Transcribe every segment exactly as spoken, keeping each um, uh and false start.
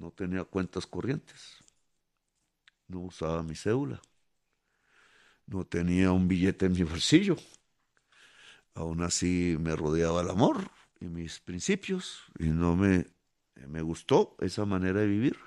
no tenía cuentas corrientes, no usaba mi cédula, no tenía un billete en mi bolsillo. Aún así me rodeaba el amor y mis principios y no me, me gustó esa manera de vivir.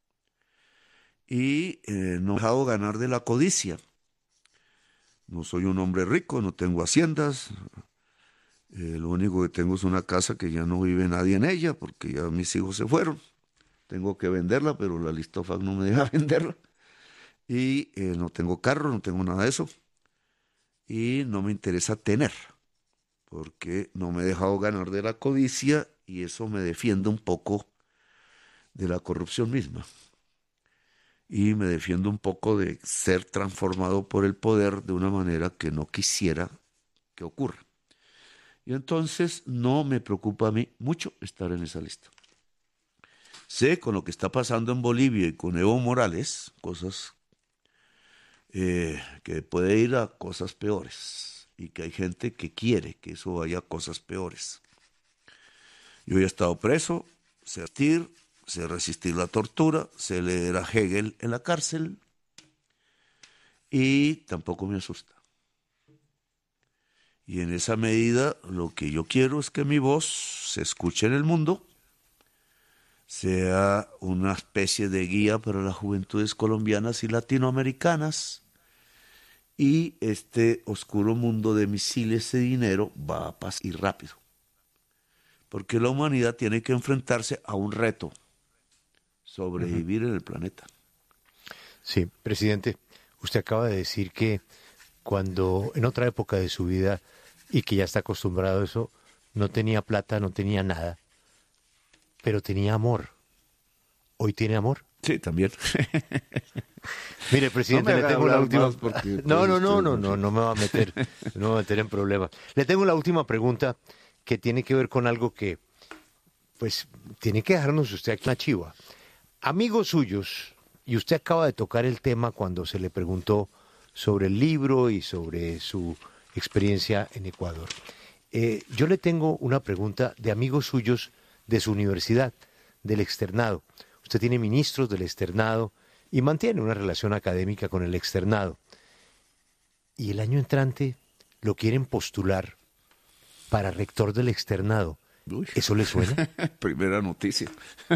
Y eh, no me he dejado ganar de la codicia. No soy un hombre rico, no tengo haciendas. Eh, lo único que tengo es una casa que ya no vive nadie en ella porque ya mis hijos se fueron. Tengo que venderla, pero la Listofac no me deja venderla. Y eh, no tengo carro, no tengo nada de eso. Y no me interesa tener, porque no me he dejado ganar de la codicia y eso me defiende un poco de la corrupción misma. Y me defiende un poco de ser transformado por el poder de una manera que no quisiera que ocurra. Y entonces no me preocupa a mí mucho estar en esa lista. Sé con lo que está pasando en Bolivia y con Evo Morales, cosas eh, que puede ir a cosas peores y que hay gente que quiere que eso vaya a cosas peores. Yo ya he estado preso, sé resistir, sé resistir la tortura, sé leer a Hegel en la cárcel y tampoco me asusta. Y en esa medida lo que yo quiero es que mi voz se escuche en el mundo, sea una especie de guía para las juventudes colombianas y latinoamericanas, y este oscuro mundo de misiles y dinero va a pasar y rápido. Porque la humanidad tiene que enfrentarse a un reto, sobrevivir uh-huh. en el planeta. Sí, presidente, usted acaba de decir que cuando en otra época de su vida y que ya está acostumbrado a eso, no tenía plata, no tenía nada, pero tenía amor. ¿Hoy tiene amor? Sí, también. Mire, presidente, no le tengo la última. Porque, no, no, no, no, no, no me va a meter, no me va a meter en problemas. Le tengo la última pregunta que tiene que ver con algo que, pues, tiene que dejarnos usted aquí una chiva. Amigos suyos, y usted acaba de tocar el tema cuando se le preguntó sobre el libro y sobre su experiencia en Ecuador. Eh, yo le tengo una pregunta de amigos suyos de su universidad, del externado. Usted tiene ministros del externado y mantiene una relación académica con el externado. Y el año entrante lo quieren postular para rector del externado. Uy. ¿Eso le suena? Primera noticia.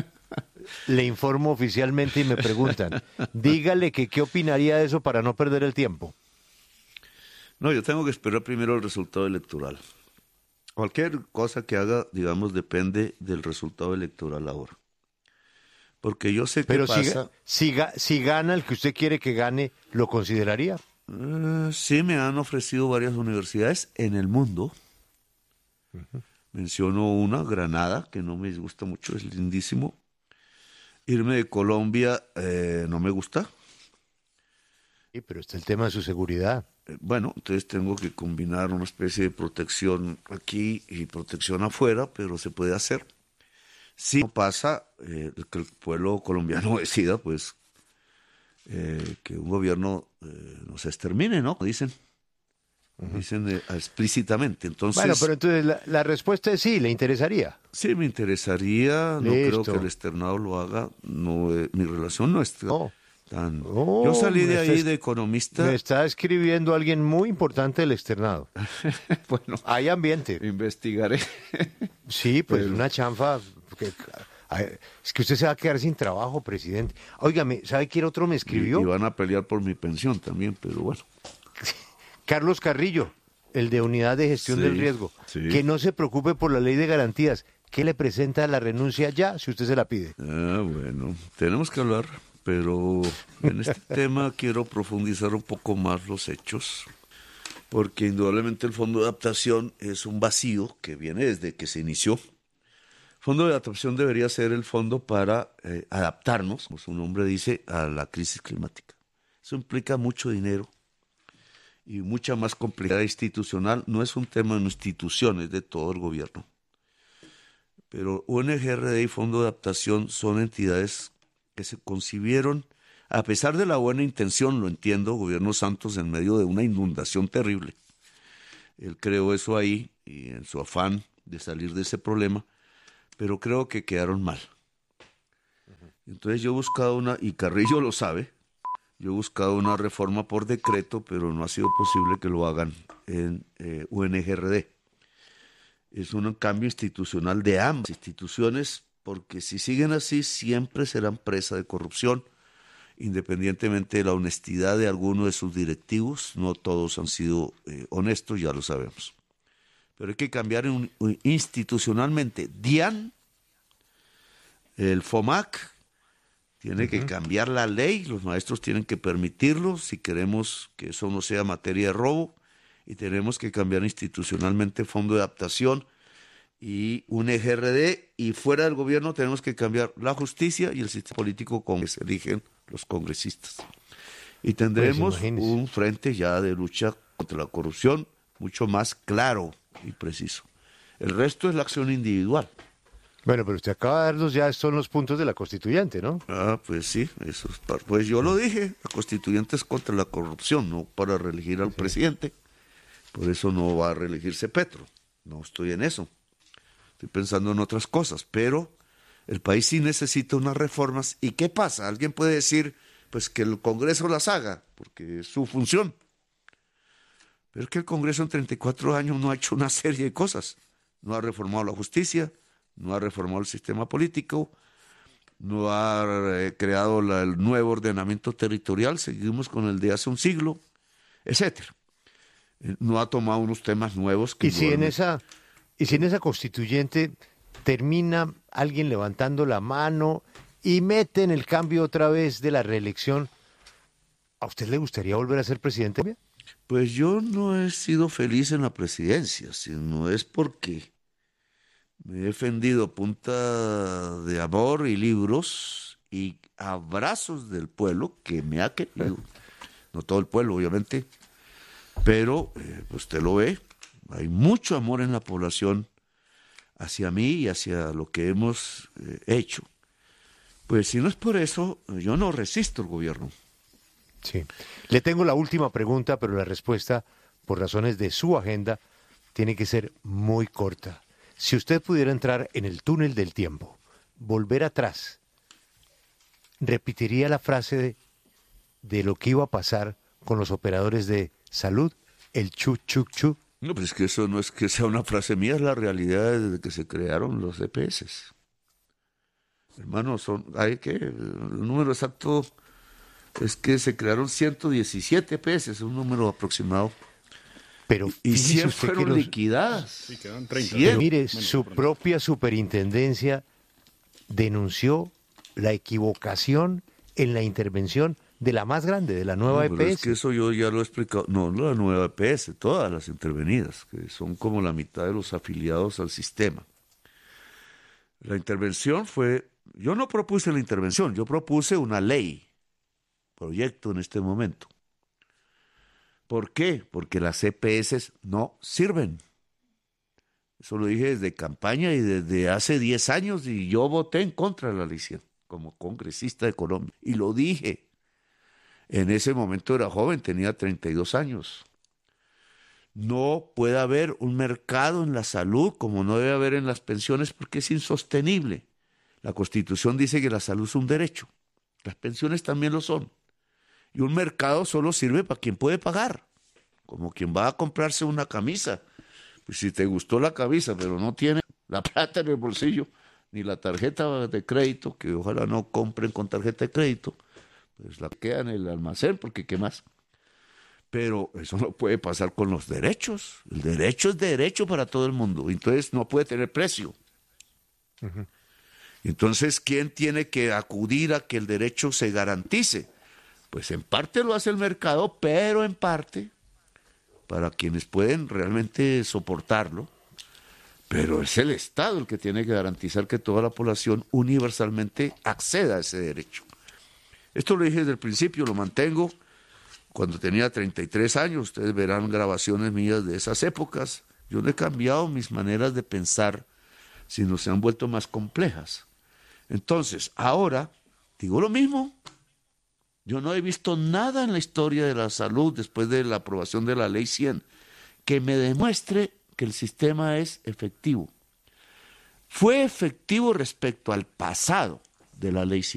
Le informo oficialmente y me preguntan, dígale que qué opinaría de eso para no perder el tiempo. No, yo tengo que esperar primero el resultado electoral. Cualquier cosa que haga, digamos, depende del resultado electoral ahora. Porque yo sé que Pero pasa... si, si, si gana el que usted quiere que gane, ¿lo consideraría? Uh, sí, me han ofrecido varias universidades en el mundo. Uh-huh. Menciono una, Granada, que no me gusta mucho, es lindísimo. Irme de Colombia eh, no me gusta. Sí, pero está el tema de su seguridad. Eh, bueno, entonces tengo que combinar una especie de protección aquí y protección afuera, pero se puede hacer. Si no pasa, eh, que el pueblo colombiano decida, pues, eh, que un gobierno eh, nos extermine, ¿no? Dicen. Uh-huh. Dicen eh, explícitamente. Entonces, bueno, pero entonces la, la respuesta es sí, ¿le interesaría? Sí, me interesaría. Listo. No creo que el externado lo haga. No, eh, mi relación no es oh. tan... Oh, yo salí de ahí de economista. Me está escribiendo alguien muy importante del externado. Bueno, hay ambiente. Investigaré. Sí, pues pero... una chanfa... Porque, es que usted se va a quedar sin trabajo, presidente. Óigame, ¿sabe quién otro me escribió? Y, y van a pelear por mi pensión también, pero bueno. Carlos Carrillo, el de Unidad de Gestión sí, del Riesgo. Sí. Que no se preocupe por la ley de garantías. ¿Qué le presenta la renuncia ya, si usted se la pide? Ah, bueno, tenemos que hablar, pero en este tema quiero profundizar un poco más los hechos, porque indudablemente el Fondo de Adaptación es un vacío que viene desde que se inició. Fondo de Adaptación debería ser el fondo para eh, adaptarnos, como su nombre dice, a la crisis climática. Eso implica mucho dinero y mucha más complejidad institucional. No es un tema de instituciones, de todo el gobierno. Pero U N G R D y Fondo de Adaptación son entidades que se concibieron, a pesar de la buena intención, lo entiendo, Gobierno Santos en medio de una inundación terrible. Él creó eso ahí y en su afán de salir de ese problema, pero creo que quedaron mal. Uh-huh. Entonces yo he buscado una, y Carrillo lo sabe, yo he buscado una reforma por decreto, pero no ha sido posible que lo hagan en eh, U N G R D. Es un cambio institucional de ambas instituciones, porque si siguen así siempre serán presa de corrupción, independientemente de la honestidad de alguno de sus directivos. No todos han sido eh, honestos, ya lo sabemos. Pero hay que cambiar un, un, institucionalmente. DIAN, el FOMAC, tiene uh-huh. que cambiar la ley, los maestros tienen que permitirlo si queremos que eso no sea materia de robo, y tenemos que cambiar institucionalmente el Fondo de Adaptación y U N G R D, y fuera del gobierno tenemos que cambiar la justicia y el sistema político con que se eligen los congresistas. Y tendremos pues, un frente ya de lucha contra la corrupción mucho más claro y preciso. El resto es la acción individual. Bueno, pero usted acaba de darnos ya, son los puntos de la constituyente, ¿no? Ah, pues sí, eso es par- pues yo lo dije, la constituyente es contra la corrupción, no para reelegir al sí. presidente. Por eso no va a reelegirse Petro. No estoy en eso. Estoy pensando en otras cosas, pero el país sí necesita unas reformas. ¿Y qué pasa? Alguien puede decir, pues que el Congreso las haga, porque es su función. Pero es que el Congreso en treinta y cuatro años no ha hecho una serie de cosas. No ha reformado la justicia, no ha reformado el sistema político, no ha eh, creado la, el nuevo ordenamiento territorial, seguimos con el de hace un siglo, etcétera. Eh, no ha tomado unos temas nuevos. Que ¿Y si en esa, y si en esa constituyente termina alguien levantando la mano y mete en el cambio otra vez de la reelección, ¿a usted le gustaría volver a ser presidente? Pues yo no he sido feliz en la presidencia, sino es porque me he defendido a punta de amor y libros y abrazos del pueblo que me ha querido. No todo el pueblo, obviamente, pero eh, usted lo ve, hay mucho amor en la población hacia mí y hacia lo que hemos eh, hecho. Pues si no es por eso, yo no resisto el gobierno. Sí. Le tengo la última pregunta, pero la respuesta, por razones de su agenda, tiene que ser muy corta. Si usted pudiera entrar en el túnel del tiempo, volver atrás, ¿repetiría la frase de, de lo que iba a pasar con los operadores de salud, el chu, chu, chu? No, pues es que eso no es que sea una frase mía, es la realidad desde que se crearon los E P S. Hermano, son, hay que, el número exacto es que se crearon ciento diecisiete E P S, es un número aproximado. Pero y cien fueron los... liquidadas. Sí, quedan treinta. Pero mire, bueno, su propia superintendencia denunció la equivocación en la intervención de la más grande, de la nueva no, E P S. Es que eso yo ya lo he explicado. No, no la nueva E P S, todas las intervenidas, que son como la mitad de los afiliados al sistema. La intervención fue, yo no propuse la intervención, yo propuse una ley, proyecto en este momento. ¿Por qué? Porque las E P S no sirven. Eso lo dije desde campaña y desde hace diez años y yo voté en contra de la ley cien como congresista de Colombia. Y lo dije. En ese momento era joven, tenía treinta y dos años. No puede haber un mercado en la salud como no debe haber en las pensiones porque es insostenible. La Constitución dice que la salud es un derecho. Las pensiones también lo son. Y un mercado solo sirve para quien puede pagar, como quien va a comprarse una camisa. Pues si te gustó la camisa, pero no tiene la plata en el bolsillo, ni la tarjeta de crédito, que ojalá no compren con tarjeta de crédito, pues la queda en el almacén, porque ¿qué más? Pero eso no puede pasar con los derechos. El derecho es derecho para todo el mundo, entonces no puede tener precio. Uh-huh. Entonces, ¿quién tiene que acudir a que el derecho se garantice? Pues en parte lo hace el mercado, pero en parte, para quienes pueden realmente soportarlo, pero es el Estado el que tiene que garantizar que toda la población universalmente acceda a ese derecho. Esto lo dije desde el principio, lo mantengo. Cuando tenía treinta y tres años, ustedes verán grabaciones mías de esas épocas. Yo no he cambiado mis maneras de pensar, sino se han vuelto más complejas. Entonces, ahora, digo lo mismo. Yo no he visto nada en la historia de la salud después de la aprobación de la Ley cien que me demuestre que el sistema es efectivo. Fue efectivo respecto al pasado de la Ley cien.